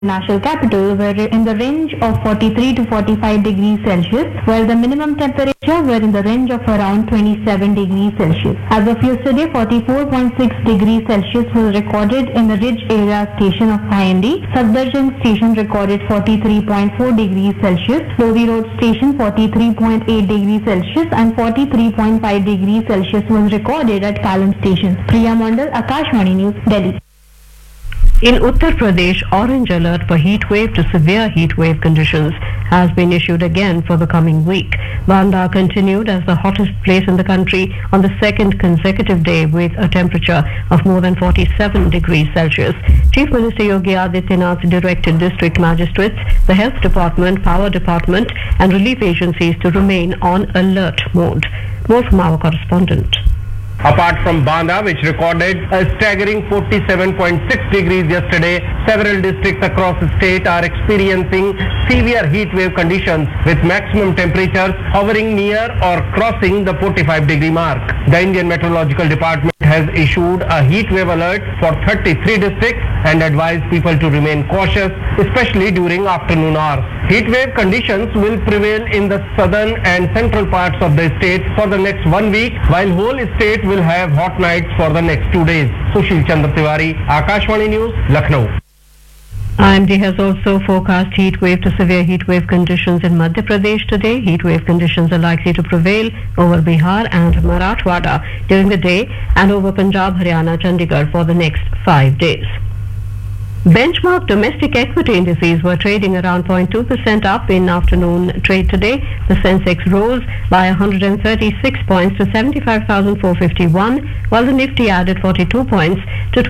national capital were in the range of 43 to 45 degrees Celsius, while the minimum temperature were in the range of around 27 degrees Celsius. As of yesterday, 44.6 degrees Celsius was recorded in the Ridge area station of IND. Safdarjung station recorded 43.4 degrees Celsius, Lodi Road station 43.8 degrees Celsius and 43.5 degrees Celsius was recorded at Kalam station. Priya Mandal, Akashvani News, Delhi. In Uttar Pradesh, orange alert for heat wave to severe heat wave conditions has been issued again for the coming week. Banda continued as the hottest place in the country on the second consecutive day with a temperature of more than 47 degrees Celsius. Chief Minister Yogi Adityanath directed district magistrates, the health department, power department and relief agencies to remain on alert mode. More from our correspondent. Apart from Banda, which recorded a staggering 47.6 degrees yesterday, several districts across the state are experiencing severe heat wave conditions with maximum temperatures hovering near or crossing the 45-degree mark. The Indian Meteorological Department has issued a heat wave alert for 33 districts and advised people to remain cautious, especially during afternoon hours. Heat wave conditions will prevail in the southern and central parts of the state for the next 1 week, while whole state will have hot nights for the next 2 days. Sushil Chandra Tiwari, Akashvani News, Lucknow. IMD has also forecast heat wave to severe heat wave conditions in Madhya Pradesh today. Heat wave conditions are likely to prevail over Bihar and Marathwada during the day and over Punjab, Haryana, Chandigarh for the next 5 days. Benchmark domestic equity indices were trading around 0.2% up in afternoon trade today. The Sensex rose by 136 points to 75,451, while the Nifty added 42 points to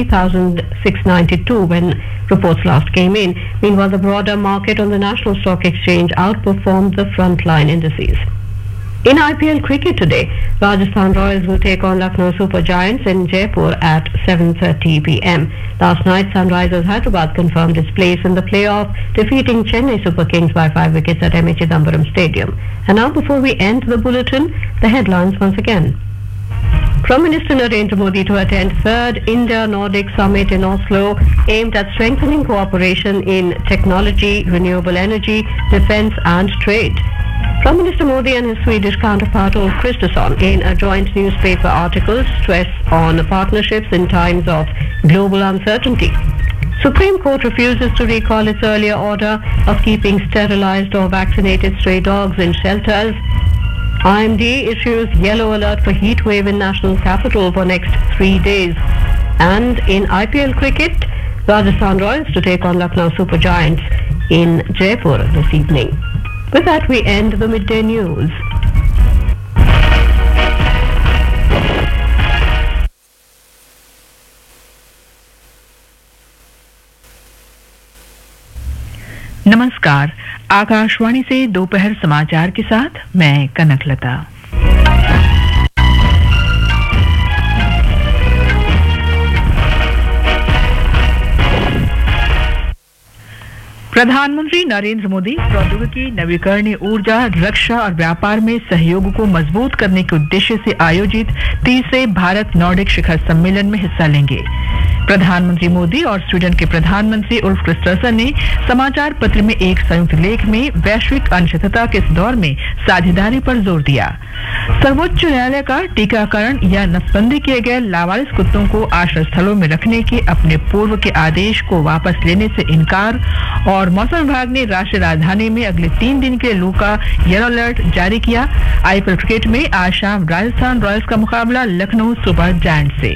23,692 when reports last came in. Meanwhile, the broader market on the National Stock Exchange outperformed the frontline indices. In IPL cricket today, Rajasthan Royals will take on Lucknow Super Giants in Jaipur at 7:30 p.m. Last night, Sunrisers Hyderabad confirmed its place in the playoff, defeating Chennai Super Kings by 5 wickets at M.A. Chidambaram Stadium. And now, before we end the bulletin, the headlines once again. Prime Minister Narendra Modi to attend third India-Nordic Summit in Oslo aimed at strengthening cooperation in technology, renewable energy, defence and trade. Prime Minister Modi and his Swedish counterpart Ulf Kristersson in a joint newspaper article stress on partnerships in times of global uncertainty. Supreme Court refuses to recall its earlier order of keeping sterilized or vaccinated stray dogs in shelters. IMD issues yellow alert for heat wave in national capital for next 3 days. And in IPL cricket, Rajasthan Royals to take on Lucknow Super Giants in Jaipur this evening. With that, we end the midday news. नमस्कार, आकाशवाणी से दोपहर समाचार के साथ मैं कनकलता। प्रधानमंत्री नरेंद्र मोदी प्रौद्योगिकी, नवीकरणीय ऊर्जा, रक्षा और व्यापार में सहयोग को मजबूत करने के उद्देश्य से आयोजित तीसरे भारत नॉर्डिक शिखर सम्मेलन में हिस्सा लेंगे। प्रधानमंत्री मोदी और स्वीडन के प्रधानमंत्री उल्फ क्रिस्टरसन ने समाचार पत्र में एक संयुक्त लेख में वैश्विक अनिश्चितता के इस दौर में साझेदारी पर जोर दिया। सर्वोच्च न्यायालय का टीकाकरण या नसबंदी किए गए लावारिस कुत्तों को आश्रय स्थलों में रखने के अपने पूर्व के आदेश को वापस लेने से इनकार और मौसम विभाग ने राष्ट्रीय राजधानी में अगले 3 दिन के लिए लू का येलो अलर्ट जारी किया। आईपीएल क्रिकेट में आज शाम राजस्थान रॉयल्स का मुकाबला लखनऊ सुपर जायंट्स से।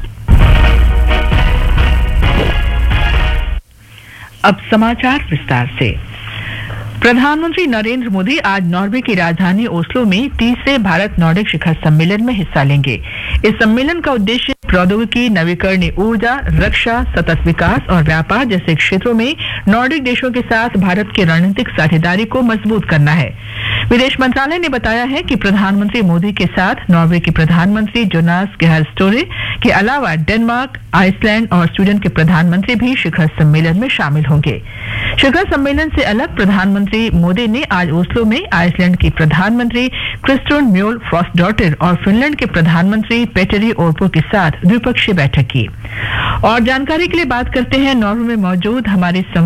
अब समाचार विस्तार से। प्रधानमंत्री नरेंद्र मोदी आज नॉर्वे की राजधानी ओस्लो में तीसरे भारत नॉर्डिक शिखर सम्मेलन में हिस्सा लेंगे। इस सम्मेलन का उद्देश्य प्रौद्योगिकी, नवीकरणीय ऊर्जा, रक्षा, सतत विकास और व्यापार जैसे क्षेत्रों में नॉर्डिक देशों के साथ भारत की रणनीतिक साझेदारी को मजबूत करना है। विदेश मंत्रालय ने बताया है कि प्रधानमंत्री मोदी के साथ नॉर्वे के प्रधानमंत्री जोनास गेहर स्टोरे के अलावा डेनमार्क, आइसलैंड और स्वीडन के प्रधानमंत्री भी शिखर सम्मेलन में शामिल होंगे। शिखर सम्मेलन से अलग प्रधानमंत्री मोदी ने आज ओस्लो में आइसलैंड की प्रधानमंत्री क्रिस्टोन म्योल फ्रॉस्टडॉटर और फिनलैंड के प्रधानमंत्री पेटेरी ओर्पो के साथ द्विपक्षीय बैठक की। और जानकारी के लिए बात करते हैं नॉर्वे में मौजूद हमारे